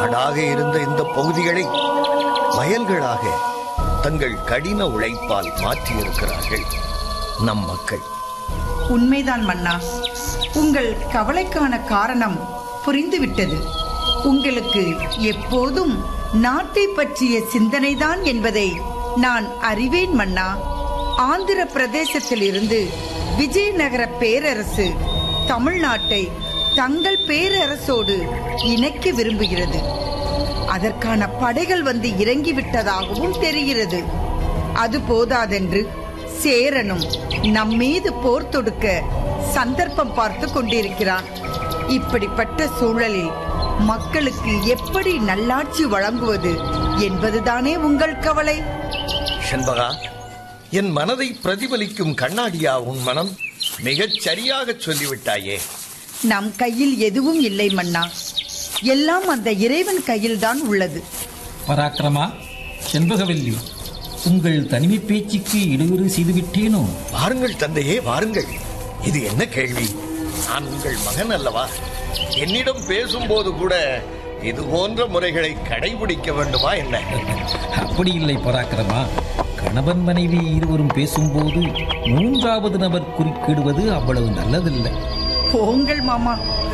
காடாக இருந்த இந்த பகுதிகளை வயல்களாக தங்கள் கடின உழைப்பால் மாற்றியிருக்கிறார்கள் நம் மக்கள். உண்மைதான் மன்னா. உங்கள் கவலைக்கான காரணம் புரிந்துவிட்டது. உங்களுக்கு எப்போதும் நாட்டை பற்றிய சிந்தனைதான் என்பதை நான் அறிவேன் மன்னா. ஆந்திர பிரதேசத்தில் இருந்து விஜயநகர பேரரசு தமிழ்நாட்டை தங்கள் பேரரசோடு இணைக்க விரும்புகிறது. அதற்கான படைகள் வந்து இறங்கிவிட்டதாகவும் தெரிகிறது. அது போதாதென்று சேரனும் நம்மீது போர் தொடுக்க சந்தர்ப்பம் பார்த்து கொண்டிருக்கிறான். இப்படிப்பட்ட சூழலில் மக்களுக்கு எப்படி நல்லாட்சி வழங்குவது என்பதுதானே உங்கள் கவலை? செண்பகா, என் மனதை பிரதிபலிக்கும் கண்ணாடியா உன் மனம்? மிகச் சரியாக சொல்லிவிட்டாயே. நம் கையில் எதுவும் இல்லை மன்னா. எல்லாம் அந்த இறைவன் கையில்தான் உள்ளது. பராக்கிரமா, செண்பகவல்லி, உங்கள் தனிமை பேச்சுக்கு இடையூறு செய்துவிட்டேனோ? வாருங்கள் தந்தையே, வாருங்கள். இது என்ன கேள்வி? நான் உங்கள் மகன் அல்லவா? என்னிடம் பேசும்போது கூட இது போன்ற முறைகளை கடைபிடிக்க வேண்டுமா என்ன? அப்படி இல்லை பராக்கிரமா. கணவன் மனைவி இருவரும் பேசும்போது மூன்றாவது நபர் குறுக்கிடுவது அவ்வளவு நல்லதில்லை. போங்கள் மாமா.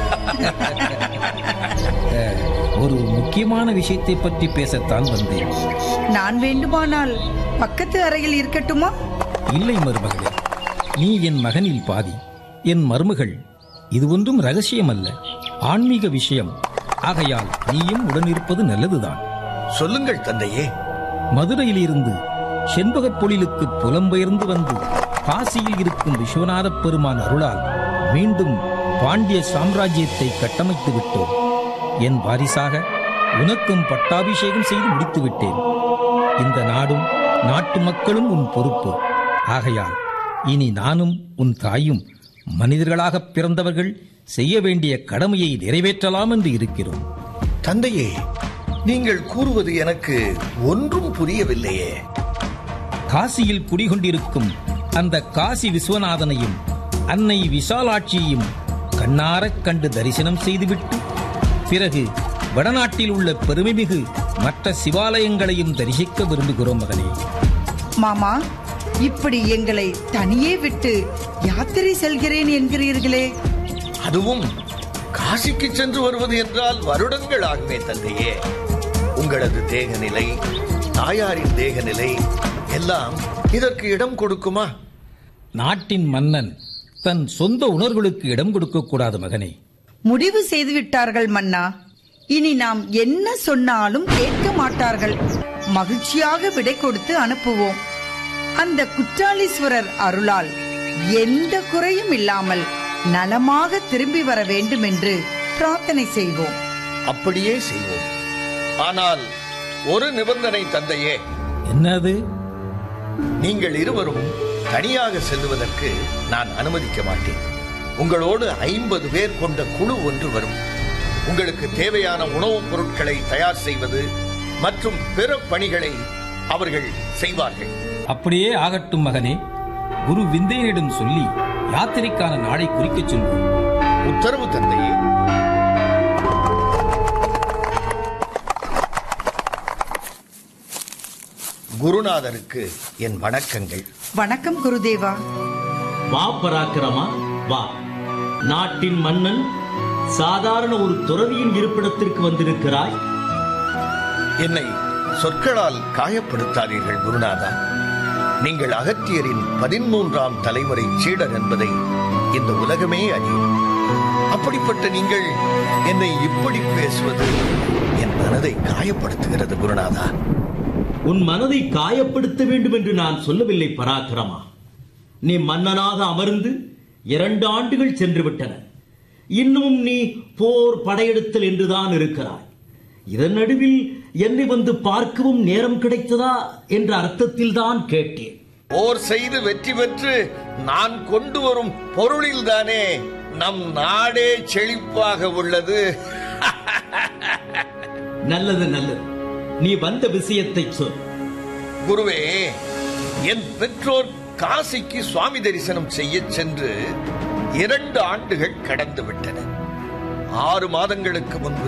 ஒரு முக்கியமான விஷயத்தை பற்றி பேசத்தான் வந்தேன். நான் வேண்டுமானால் பக்கத்து அறையில் இருக்கட்டுமா? இல்லை மருமகளே, நீ என் மகனில் பாதி, என் மருமகள். இது ஒன்றும் ரகசியம் அல்ல, ஆன்மீக விஷயம். ஆகையால் நீயும் உடனிருப்பது நல்லதுதான். சொல்லுங்கள் தந்தையே. மதுரையிலிருந்து செண்பகப் பொழிலுக்கு புலம்பெயர்ந்து வந்து காசியில் இருக்கும் விஸ்வநாத பெருமான் அருளால் மீண்டும் பாண்டிய சாம்ராஜ்யத்தை கட்டமைத்து விட்டோம். என் வாரிசாக உனக்கும் பட்டாபிஷேகம் செய்து முடித்து விட்டேன். இந்த நாடும் நாட்டு மக்களும் உன் பொறுப்பு. ஆகையால் இனி நானும் உன் தாயும் மனிதர்களாக பிறந்தவர்கள் செய்ய வேண்டிய கடமையை நிறைவேற்றலாம் என்று இருக்கிறோம். தந்தையே, நீங்கள் கூறுவது எனக்கு ஒன்றும் புரியவில்லையே. காசியில் குடிகொண்டிருக்கும் அந்த காசி விஸ்வநாதனையும் அன்னை விசாலாட்சியையும் கண்ணாரக் கண்டு தரிசனம் செய்துவிட்டு பிறகு வடநாட்டில் உள்ள பெருமைமிகு மற்ற சிவாலயங்களையும் தரிசிக்க விரும்புகிறோம் மகனே. மாமா, இப்படி எங்களை தனியே விட்டு யாத்திரை செல்கிறேன் என்கிறீர்களே? அதுவும் காசிக்கு சென்று வருவது என்றால் வருடங்கள் ஆகுமே தந்தையே. உங்களது தேகநிலை, தாயாரின் தேகநிலை எல்லாம் இதற்கு இடம் கொடுக்குமா? நாட்டின் மன்னன் தன் சொந்த உணர்வுகளுக்கு இடம் கொடுக்க கூடாது மகனே. முடிவு செய்துவிட்டார்கள் மன்னா. இனி நாம் என்ன சொன்னாலும் கேட்க மாட்டார்கள். மகிழ்ச்சியாக விடை கொடுத்து அனுப்புவோம். அந்த குற்றாலீஸ்வரர் அருளால் எந்த குறையும் இல்லாமல் நலமாக திரும்பி வர வேண்டும் என்று பிரார்த்தனை செய்வோம். அப்படியே செய்வோம். ஆனால் ஒரு நிபந்தனை தந்தையே. என்னது? நீங்கள் இருவரும் தனியாக செல்லுவதற்கு நான் அனுமதிக்க மாட்டேன். உங்களோடு 50 பேர் கொண்ட குழு ஒன்று வரும். உங்களுக்கு தேவையான உணவுப் பொருட்களை தயார் செய்வது மற்றும் பிற பணிகளை அவர்கள் செய்வார்கள். அப்படியே ஆகட்டும் மகனே. குரு விந்தையனிடம் சொல்லி யாத்திரைக்கான நாளை குறிக்கச் சொல்வோம். உத்தரவு தந்தையே. குருநாதருக்கு என் வணக்கங்கள். வணக்கம் குருதேவா. வா பராக்கிரமா, வா. நாட்டின் மன்னன் சாதாரண ஒரு துறவியின் இருப்பிடத்திற்கு வந்திருக்கிறாய். என்னை சொற்களால் காயப்படுத்தாதீர்கள் குருநாதா. நீங்கள் அகத்தியரின் 13ஆம் தலைமுறை சீடர் என்பதை இந்த உலகமே அறியும். அப்படிப்பட்ட நீங்கள் என்னை இப்படி பேசுவது என் மனதை காயப்படுத்துகிறது குருநாதா. உன் மனதை காயப்படுத்த வேண்டும் என்று நான் சொல்லவில்லை பராக்கிரமா. நீ மன்னனாக அமர்ந்து 2 ஆண்டுகள் சென்று விட்டன. இன்னும் நீ போர் படையெடுத்தல் என்றுதான் இருக்கிறாய். இதன் நடுவில் என்னை வந்து பார்க்கவும் நேரம் கிடைத்ததா என்ற அர்த்தத்தில் தான் கேட்டேன். போர் செய்து வெற்றி பெற்று நான் கொண்டு வரும் பொருளில் தானே நம் நாடே செழிப்பாக உள்ளது. நல்லது நல்லது, நீ வந்த விஷயத்தை சொல். குருவே, என் பெற்றோர் காசிக்கு சுவாமி தரிசனம் செய்ய சென்று 2 ஆண்டுகள் கடந்து விட்டன. 6 மாதங்களுக்கு முன்பு